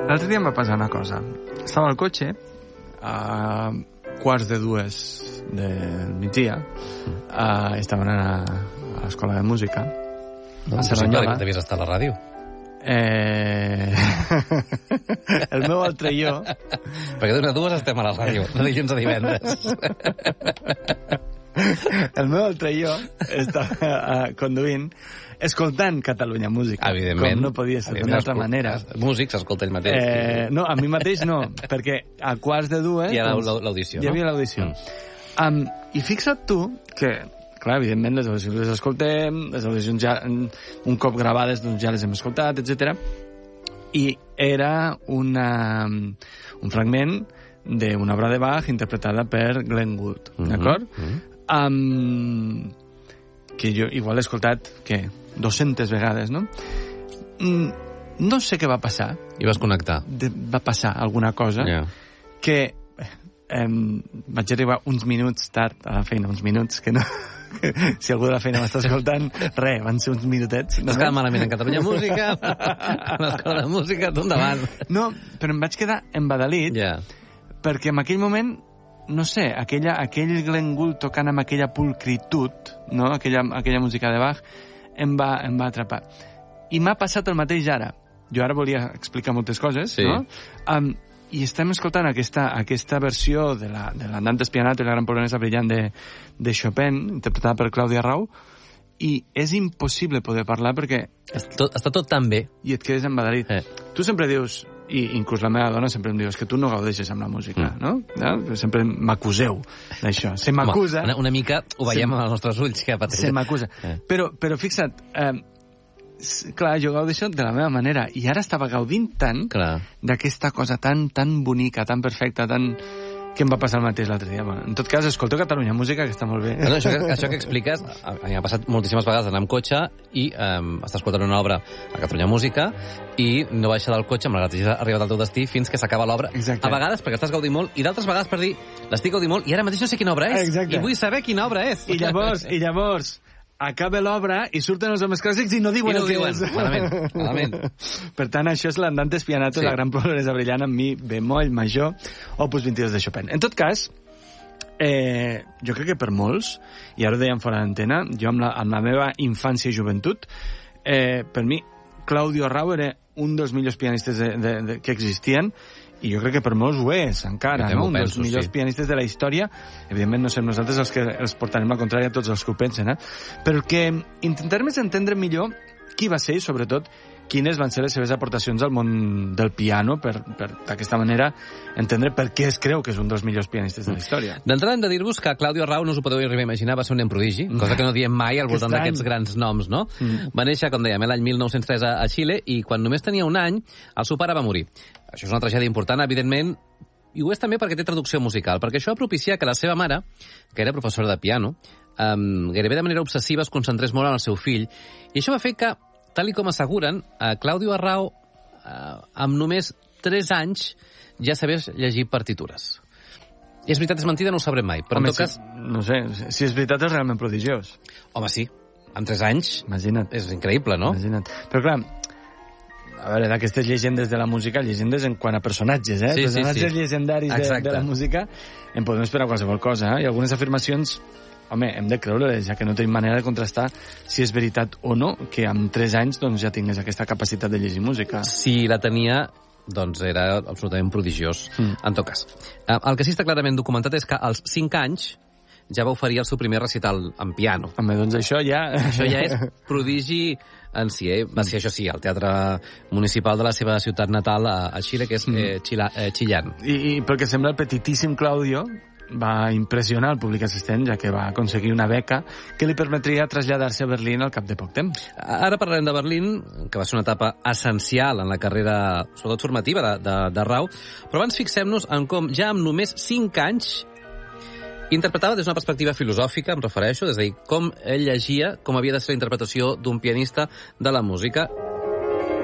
L'altre dia em va passar una cosa. Estava al cotxe, a 1:45 del migdia, estaven a l'escola de música, a Cerdanyola. Devies estar a la ràdio. El meu altre jo... Perquè d'una a dues estem a la ràdio, de dilluns a divendres. El meu altre jo estava conduint, escoltant Catalunya Música. Evidentment. Com no podia ser d'una altra manera. Músic s'escolta ell mateix. No, a mi mateix no, perquè a 1:45... Hi ha l'audició, no? Hi havia l'audició. I fixa't tu que... Clar, evidentment, les audicions les escoltem, les audicions ja, un cop gravades, doncs ja les hem escoltat, etc. I era un fragment d'una obra de Bach interpretada per Glenn Gould, d'acord? Que jo igual he escoltat, 200 vegades, no? No sé què va passar. I vas connectar. Va passar alguna cosa que vaig arribar uns minuts tard a la feina, uns minuts que no... Si algú de la feina m'està escoltant, van ser uns minutets. No es queda malament en Catalunya Música, a l'escola de música, tu endavant. No, però em vaig quedar embadalit, perquè en aquell moment, no sé, aquell Glenn Gould tocant amb aquella pulcritud, no? aquella música de Bach, em va atrapar. I m'ha passat el mateix ara. Jo ara volia explicar moltes coses, no? I estem escoltant aquesta versió de l'Andante Spianato i la gran polonesa brillant de Chopin, interpretada per Claudia Rau, i és impossible poder parlar perquè... Està tot tan bé. I et quedes embadalit. Tu sempre dius, i inclús la meva dona sempre em diu, que tu no gaudeixes amb la música, no? Sempre m'acuseu d'això. Se m'acusa... Una mica ho veiem amb els nostres ulls, que pateix. Se m'acusa. Però fixa't, clar, jo gaudeixo de la meva manera, i ara estava gaudint tant d'aquesta cosa tan bonica, tan perfecta, que em va passar el mateix l'altre dia. Bueno, en tot cas, escolto Catalunya Música, que està molt bé. Això que expliques, a mi m'ha passat moltíssimes vegades anar amb cotxe i estar escoltant una obra a Catalunya Música i no baixar del cotxe amb la gràcia arribat al teu destí fins que s'acaba l'obra. A vegades perquè estàs gaudint molt i d'altres vegades per dir l'estic gaudint molt i ara mateix no sé quina obra és. I vull saber quina obra és. I llavors acaba l'obra i surten els homes clàssics i no diuen el que és. Malament. Per tant, això és l'Andante Spianato, la gran polonesa brillant amb mi bemoll major, opus 22 de Chopin. En tot cas, jo crec que per molts, i ara ho dèiem fora d'antena, jo amb la meva infància i joventut, per mi, Claudio Rau era un dels millors pianistes que existien, i jo crec que per molts ho és, encara, no? Un dels millors pianistes de la història. Evidentment no som nosaltres els que els portarem la contrària a tots els que ho pensen, però que intentarem entendre millor qui va ser i, sobretot, quines van ser les seves aportacions al món del piano per d'aquesta manera entendre per què es creu que és un dels millors pianistes de la història. D'entrada hem de dir-vos que Claudio Rau, no us ho podeu arribar a imaginar, va ser un nen prodigi, cosa que no diem mai al voltant d'aquests grans noms, no? Va néixer, com dèiem, l'any 1903 a Xile i quan només tenia un any el seu pare va morir. Això és una tragèdia important, evidentment, i ho és també perquè té traducció musical, perquè això propicia que la seva mare, que era professora de piano, gairebé de manera obsessiva es concentrés molt en el seu fill, i això va fer que, tal com asseguren, Claudio Rau, amb només 3 anys, ja sabés llegir partitures. I és veritat, és mentida, no ho sabrem mai. Però en tot cas... No sé, si és veritat és realment prodigiós. Home, sí. Amb 3 anys... Imagina't. És increïble, no? Imagina't. Però clar, a veure, d'aquestes llegendes de la música, llegendes en quant a personatges, personatges llegendaris de la música, en podem esperar qualsevol cosa, i algunes afirmacions... Home, hem de creure-les, ja que no tenim manera de contrastar si és veritat o no, que amb 3 anys doncs, ja tingués aquesta capacitat de llegir música. Si la tenia, doncs era absolutament prodigiós, en tot cas. El que sí està clarament documentat és que als 5 anys ja va oferir el seu primer recital en piano. Home, doncs això ja... Això ja és prodigi en si, Va ser, això sí, al Teatre Municipal de la seva ciutat natal a Xile, que és Chillán. I pel que sembla, el petitíssim Claudio va impressionar el públic assistent, ja que va aconseguir una beca que li permetria traslladar-se a Berlín al cap de poc temps. Ara parlarem de Berlín, que va ser una etapa essencial en la carrera, sobretot formativa, de Rau, però abans fixem-nos en com ja amb només 5 anys interpretava des d'una perspectiva filosòfica, em refereixo, és a dir, com ell llegia, com havia de ser la interpretació d'un pianista de la música.